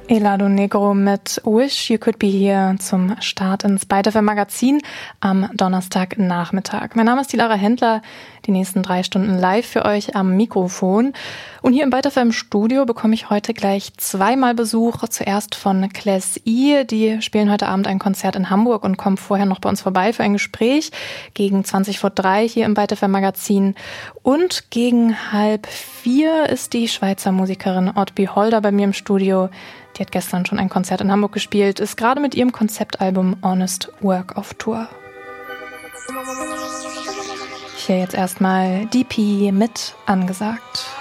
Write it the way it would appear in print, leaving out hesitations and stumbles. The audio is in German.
Helado Negro mit Wish You Could Be Here zum Start ins Byte FM Magazin am Donnerstagnachmittag. Mein Name ist die Lara Händler, die nächsten 3 Stunden live für euch am Mikrofon. Und hier im Byte FM Studio bekomme ich heute gleich 2-mal Besuch. Zuerst von Class E, die spielen heute Abend ein Konzert in Hamburg und kommen vorher noch bei uns vorbei für ein Gespräch gegen 3:20 hier im Byte FM Magazin. Und gegen 3:30 ist die Schweizer Musikerin Oddby Holder bei mir im Studio. Die hat gestern schon ein Konzert in Hamburg gespielt, ist gerade mit ihrem Konzeptalbum Honest Work auf Tour. Hier jetzt erstmal DP mit Angesagt.